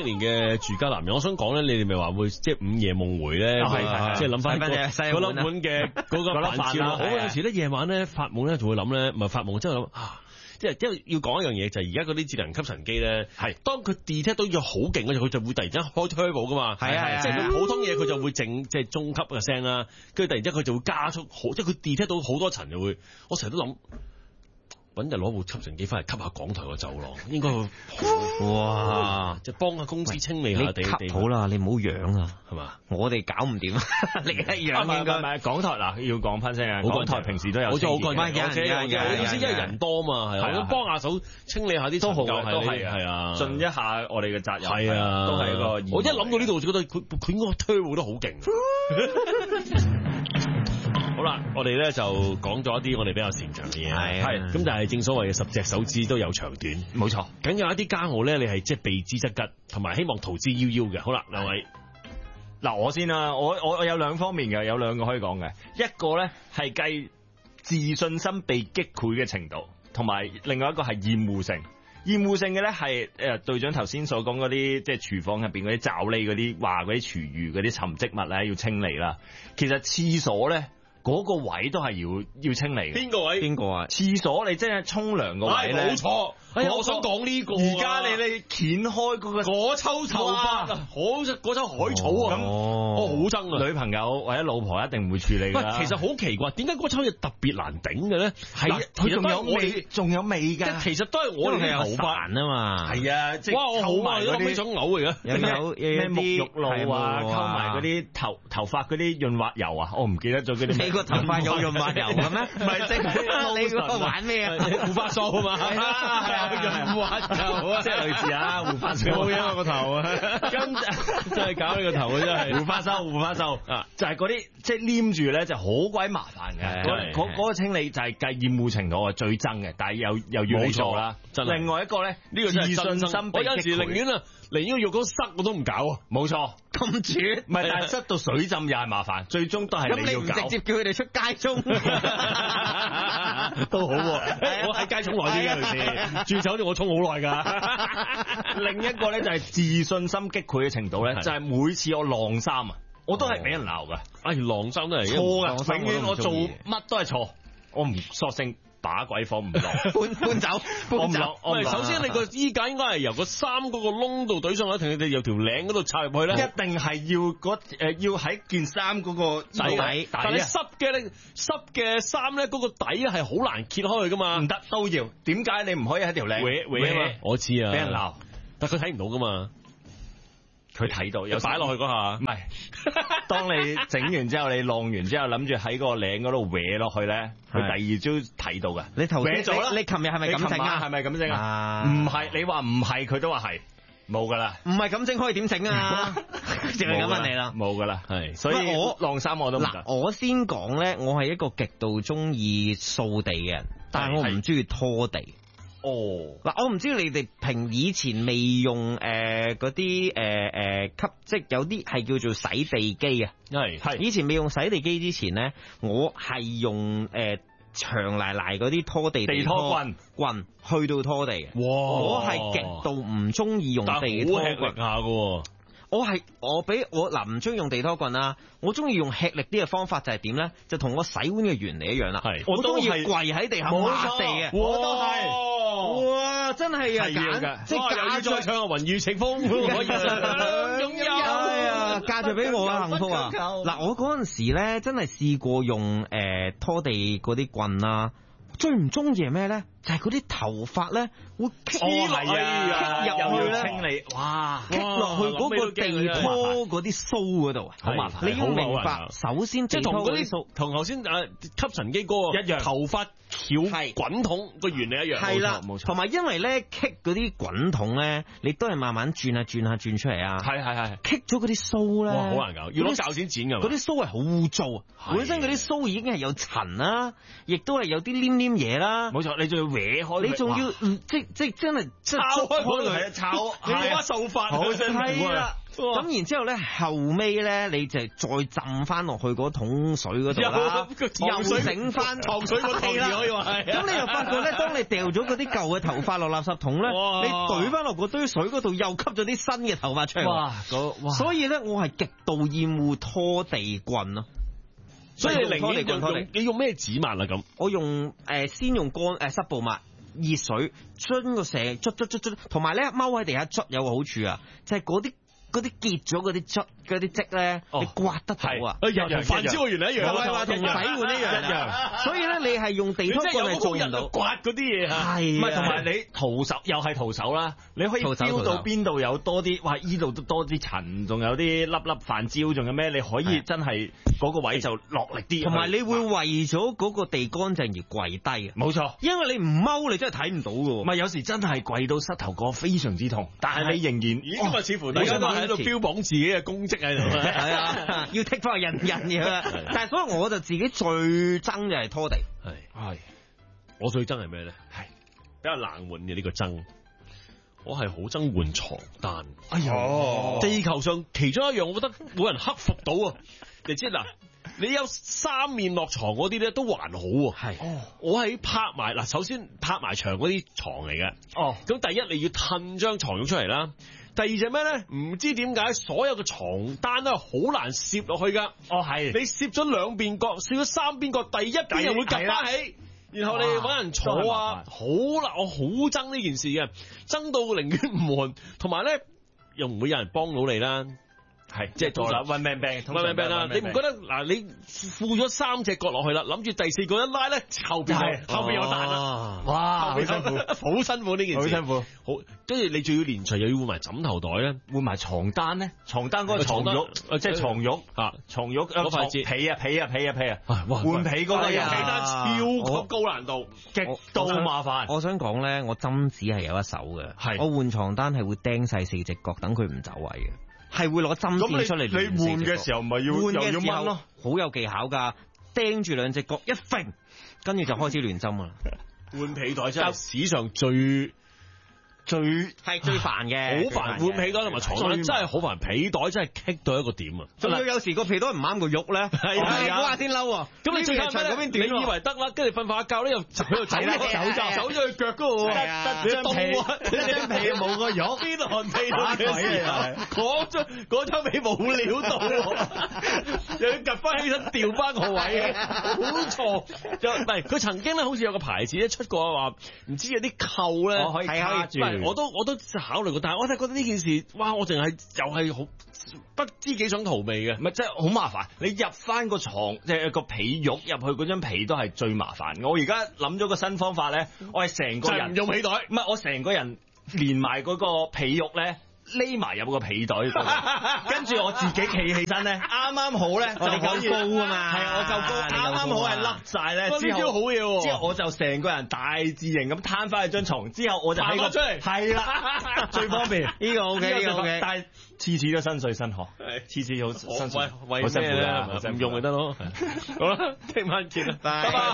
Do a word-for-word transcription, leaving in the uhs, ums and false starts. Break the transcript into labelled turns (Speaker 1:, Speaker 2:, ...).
Speaker 1: 年嘅住家男人，我想講咧，你哋咪話會即係午夜夢回咧，即係諗翻嗰粒碗嘅嗰個飯焦啦。我有時咧夜晚咧發夢咧就會諗咧，唔係發夢，真係諗啊！即係因為要講一樣嘢，就係而家嗰啲智能吸塵機咧，係當佢 detect 到咗好勁嗰陣，佢就會突然之間開 turbo 噶嘛。係啊，即係普通嘢佢就會整即係中級嘅聲啦，跟住突然之間佢就會加速好，即係佢 detect 到好多層就會。我成日都諗。揾日攞部吸塵機翻嚟吸下港台個走廊，應該會好哇！就幫下公司清理下地地。
Speaker 2: 好啦，你唔好養啊，
Speaker 1: 係嘛？
Speaker 2: 我哋搞唔掂，你一養應該。
Speaker 3: 唔係港台嗱，要講翻聲啊！港台平時都有，
Speaker 1: 好似好乾淨。
Speaker 2: 唔係有有有有，
Speaker 1: 意思因為人多嘛，係啊，幫下手清理下啲
Speaker 3: 都好，
Speaker 1: 都
Speaker 3: 係
Speaker 1: 係啊，
Speaker 3: 盡一下我哋嘅責任。
Speaker 1: 係啊，
Speaker 3: 都係一個。
Speaker 1: 我一諗到呢度就覺得佢佢應該推舞得好勁。好啦，我哋咧就講咗一啲我哋比較擅長嘅嘢，係咁，但係正所謂嘅十隻手指都有長短，冇錯。梗有一啲家務咧，你係即係避之則吉，同埋希望逃之夭夭嘅。好啦，兩位，
Speaker 3: 嗱我先啦，我我我有兩方面嘅，有兩個可以講嘅，一個咧係計自信心被擊潰嘅程度，同埋另外一個係厭惡性。厭惡性嘅咧係誒隊長頭先所講嗰啲，即係廚房入邊嗰啲罩喱嗰啲，話嗰啲廚餘嗰啲沉積物咧要清理啦。其實廁所咧。嗰個位都係要要清理嘅。
Speaker 1: 邊個位？
Speaker 2: 邊個啊？
Speaker 3: 廁所你真係沖涼個位咧。
Speaker 1: 冇錯。我想講呢個。
Speaker 3: 而家你你掀開嗰個
Speaker 1: 嗰抽頭髮啊，嗰嗰抽海草啊，咁我好憎啊！
Speaker 3: 女朋友或者老婆一定會處理㗎啦。
Speaker 1: 其實好奇怪，點解嗰抽嘢特別難頂嘅咧？係
Speaker 3: 佢仲有味，仲有味㗎。
Speaker 1: 其實都係我哋嘅頭髮
Speaker 2: 啊嘛。
Speaker 3: 係啊，即係
Speaker 1: 哇！我好啊，都想嘔嚟嘅。
Speaker 2: 有
Speaker 3: 咩沐浴露啊，溝埋嗰啲頭頭髮嗰啲潤滑油啊，我唔記得咗嗰啲。
Speaker 2: 你個頭髮有潤滑油嘅咩？
Speaker 3: 唔係，即係
Speaker 2: 你嗰個玩咩啊？
Speaker 1: 護髮素啊嘛。
Speaker 3: 係啊係啊，潤滑油啊，即係類似啊護髮素。
Speaker 1: 冇嘢啊個頭啊，跟真係搞你個頭啊真係。
Speaker 3: 護髮素護髮素啊，就係嗰啲即係黏住咧，就好鬼麻煩嘅。嗰嗰嗰個清理就係計厭惡程度係最憎嘅，但係又又要你做啦。另外一個咧，呢個自信心，
Speaker 1: 我有時寧願啊，寧願浴缸塞我都唔搞啊。
Speaker 3: 冇錯，
Speaker 2: 咁絕。
Speaker 3: 唔係，但係塞到水浸又係麻煩，最終都係你要搞。
Speaker 2: 咁你唔直接叫佢哋出街中
Speaker 1: 都好喎。我喺街沖耐啲嘅時，住酒店我沖好耐㗎。
Speaker 3: 另一個咧就係自信心擊潰嘅程度咧，就係每次我晾衫啊，我都係俾人鬧㗎。
Speaker 1: 啊，晾衫都係
Speaker 3: 錯㗎，永遠我做乜都係錯，我唔索性。打鬼火唔落，
Speaker 2: 搬搬走，搬走。
Speaker 1: 唔係，首先你個衣架應該係由個衫嗰個窿度懟上去，定你哋由條領嗰度插入去咧？
Speaker 3: 一定係要嗰誒，要喺件衫嗰個底底。
Speaker 1: 但係濕嘅咧，濕嘅衫咧，嗰個底係好難揭開去噶嘛？
Speaker 3: 唔得都要。點解你唔可以喺條領？
Speaker 1: 搲搲啊嘛！我知啊，
Speaker 3: 俾人鬧，
Speaker 1: 但佢睇唔到噶嘛。
Speaker 3: 佢睇到，
Speaker 1: 又擺落去嗰下，
Speaker 3: 唔係。當你整完之後，你晾完之後，諗住喺個領嗰度搲落去咧，佢第二朝睇到嘅。
Speaker 2: 你頭先咗啦，你琴日係咪咁整啊？
Speaker 3: 係咪咁整啊？唔係，你話唔係，佢都話係，冇噶啦。
Speaker 2: 唔係咁整可以點整啊？就係咁問你啦，
Speaker 3: 冇噶啦，係。所以
Speaker 2: 我
Speaker 3: 晾衫我都唔得。
Speaker 2: 嗱，我先講咧，我係一個極度中意掃地嘅人，但係我唔中意拖地。哦，嗱，我唔知你哋平以前未用誒嗰啲誒誒吸，即係有啲係叫做洗地機啊，
Speaker 1: 係係
Speaker 2: 以前未用洗地機之前咧，我係用誒、呃、長賴賴嗰啲拖地
Speaker 3: 地拖棍
Speaker 2: 棍去到拖地嘅。哇！我係極度唔中意用地拖棍
Speaker 1: 下嘅。
Speaker 2: 我係我俾我嗱唔中意用地拖棍啦，我中意用吃力啲嘅方法就係點咧？就同我洗碗嘅原理一樣啦。係，我中意跪喺地下抹地嘅。我都係，哇！真係啊，揀即係嫁再
Speaker 1: 唱雲雨情風，可以
Speaker 2: 擁有啊！嫁咗俾我啊，幸福啊！嗱，我嗰陣時咧真係試過用誒、呃、拖地嗰啲棍啦，最唔中意係咩咧？就係嗰啲頭髮咧會棘落去啊，入去咧
Speaker 3: 清理，哇，
Speaker 2: 棘落去嗰個地拖嗰啲鬚嗰度啊，好麻煩。你要明白，首先
Speaker 1: 即係同嗰啲同頭先誒吸塵機嗰個一樣，頭髮翹滾筒個原理一樣，
Speaker 2: 係啦，冇錯。同埋因為咧棘嗰啲滾筒咧，你都係慢慢轉下轉下轉出嚟啊，
Speaker 1: 係係係，
Speaker 2: 棘咗嗰啲鬚咧，
Speaker 1: 哇，好難搞，要攞鉸剪剪㗎嘛。
Speaker 2: 嗰啲鬚係好污糟啊，本身嗰啲鬚已經係有塵啦，亦都係有啲黏黏嘢啦。
Speaker 3: 冇錯，你仲要搲開，
Speaker 2: 你仲要即即真係
Speaker 1: 抄開佢，係啊，抄，你攞把掃把，
Speaker 3: 好辛苦啊！
Speaker 2: 咁然之後咧後尾咧你就再浸翻落去嗰桶水嗰度啦，又整翻
Speaker 1: 糖水個地啦，可以話係。
Speaker 2: 咁你又發覺咧，當你掉咗嗰啲舊嘅頭髮落垃圾桶咧，你懟翻落嗰堆水嗰度，又吸咗啲新嘅頭髮出嚟。哇！哇所以咧，我係極度厭惡拖地棍咯。
Speaker 1: 所以你寧願用用你用咩紙抹啊咁？
Speaker 2: 我用誒、呃、先用乾誒、呃、濕布抹，熱水捽個成捽捽捽捽，同埋咧踎喺地下捽有個好處啊，就係嗰啲。嗰啲結咗嗰啲汁嗰啲漬咧，你刮得到啊！
Speaker 1: 一樣飯焦原來一樣，
Speaker 2: 唔係話同洗碗一樣，一樣。所以咧，你係用地拖棍係做唔到
Speaker 1: 刮嗰啲嘢啊！
Speaker 3: 係，唔係同埋你徒手又係徒手啦，你可以標到邊度有多啲，哇！依度都多啲塵，仲有啲粒粒飯焦，仲有咩？你可以真係嗰個位就落力啲。
Speaker 2: 同埋你會為咗嗰個地乾淨而跪低啊！
Speaker 3: 冇錯，
Speaker 2: 因為你唔踎，你真係睇唔到㗎。
Speaker 3: 唔係有時真係跪到膝頭哥非常之痛，但係你仍然，
Speaker 1: 咦？今日似乎大家都喺度標榜自己嘅功績喺度，
Speaker 2: 係啊，要剔翻人人嘅。但係所以我就自己最憎就係拖地，
Speaker 1: 係係。我最憎係咩咧？係比較冷門嘅呢個憎。我係好憎換床單。
Speaker 3: 哎呀，
Speaker 1: 地球上其中一樣，我覺得冇人克服到啊！你知嗱，你有三面落床嗰啲咧都還好喎。係，我係拍埋嗱，首先拍埋牆嗰啲床嚟嘅。哦，咁第一你要褪張床褥出嚟啦。第二就咩咧？唔知點解所有嘅床單都係好難攝落去噶。哦，係。你攝咗兩邊角，攝咗三邊角，第一邊又會夾翻起，然後你揾人坐啊，好啦，我好憎呢件事嘅，憎到寧願唔換，同埋咧又唔會有人幫到你啦。係，即係做啦，one man band，one man band 啦。你唔覺得嗱？你附咗三隻角落去啦，諗住第四個一拉咧，後邊後邊有彈啦。哇，好辛苦，好辛苦呢件事，好辛苦。好，跟住你仲要連隨又要換埋枕頭袋咧，
Speaker 3: 換埋床單咧，床單嗰個床褥，即係床褥啊，床褥嗰塊紙被啊被啊被啊被啊，換被嗰個又被單超級高難度，極度麻煩。
Speaker 2: 我想講咧，我針子係有一手嘅，係我換床單係會釘晒四隻角，等佢唔走位嘅。係會攞針線出嚟。
Speaker 3: 你換嘅時候咪要
Speaker 2: 換嘅
Speaker 3: 時候
Speaker 2: 咯，好有技巧㗎，釘住兩隻角一揈，跟住就開始亂針啊！
Speaker 1: 換被袋真係史上最
Speaker 2: 最係最煩嘅，
Speaker 1: 好煩。換被袋同埋床單真係好煩，被袋真係棘到一個點啊！
Speaker 2: 仲要有時個被袋唔啱個肉咧，係啊，哇先嬲啊！
Speaker 1: 咁你最後咩？你以為得啦，跟住瞓瞓下覺咧又喺度走走走咗去腳嗰度，
Speaker 2: 得張被，張被冇個肉，
Speaker 1: 邊寒被打鬼啊！嗰張嗰張被冇料到，又要夾翻起身調翻個位，好錯。就唔係佢曾經咧，好似有個牌子咧出過話，唔知有啲扣咧
Speaker 2: 可以卡住。
Speaker 1: 我都我都考慮過，但係我真係覺得呢件事，哇！我淨係又係好不知幾想逃避嘅，
Speaker 3: 唔係真係好麻煩。你入翻個床，即係個被褥入去嗰張被都係最麻煩。我而家諗咗個新方法咧，我係成個人
Speaker 1: 唔用被袋，
Speaker 3: 唔係我成個人連埋嗰個被褥咧。匿埋入個被袋度，跟住我自己企起身咧，啱啱好咧，
Speaker 2: 我哋夠高啊嘛，
Speaker 3: 係啊，我夠高，啱啱好係笠晒咧，之後
Speaker 1: 好嘢，
Speaker 3: 之後我就成個人大字型咁攤翻去張床，之後我就喺個
Speaker 1: 出嚟，
Speaker 3: 係啦，最方便，
Speaker 2: 呢個 OK，呢個 OK，
Speaker 3: 但係次次都身水身汗，次次好辛苦，
Speaker 1: 為為咩咧？唔用咪得咯，好啦，聽晚見啦，拜拜。